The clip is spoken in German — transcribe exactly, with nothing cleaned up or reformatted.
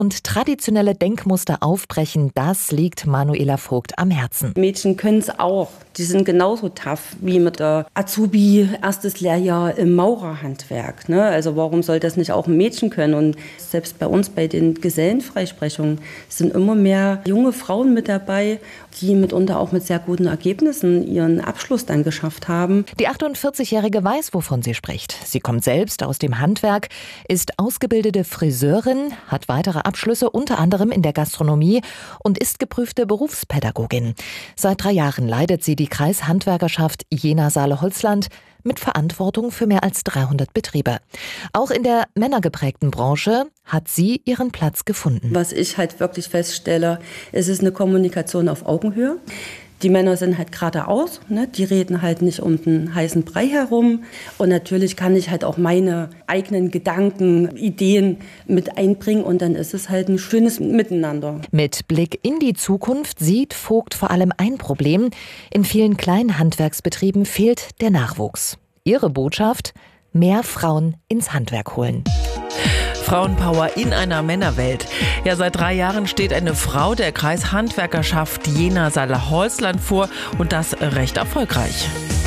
Und traditionelle Denkmuster aufbrechen, das liegt Manuela Vogt am Herzen. Mädchen können es auch. Die sind genauso tough wie mit der Azubi, erstes Lehrjahr im Maurerhandwerk. Ne? Also warum soll das nicht auch ein Mädchen können? Und selbst bei uns bei den Gesellenfreisprechungen sind immer mehr junge Frauen mit dabei, die mitunter auch mit sehr guten Ergebnissen ihren Abschluss dann geschafft haben. Die achtundvierzigjährige weiß, wovon sie spricht. Sie kommt selbst aus dem Handwerk, ist ausgebildete Friseurin, hat weitere Abschlüsse unter anderem in der Gastronomie und ist geprüfte Berufspädagogin. Seit drei Jahren leitet sie die Kreishandwerkerschaft Jena-Saale-Holzland mit Verantwortung für mehr als dreihundert Betriebe. Auch in der männergeprägten Branche hat sie ihren Platz gefunden. Was ich halt wirklich feststelle, es ist eine Kommunikation auf Augenhöhe. Die Männer sind halt geradeaus, ne? Die reden halt nicht um den heißen Brei herum. Und natürlich kann ich halt auch meine eigenen Gedanken, Ideen mit einbringen. Und dann ist es halt ein schönes Miteinander. Mit Blick in die Zukunft sieht Vogt vor allem ein Problem. In vielen kleinen Handwerksbetrieben fehlt der Nachwuchs. Ihre Botschaft: mehr Frauen ins Handwerk holen. Frauenpower in einer Männerwelt. Ja, seit drei Jahren steht eine Frau der Kreishandwerkerschaft Jena-Saale-Holzland vor und das recht erfolgreich.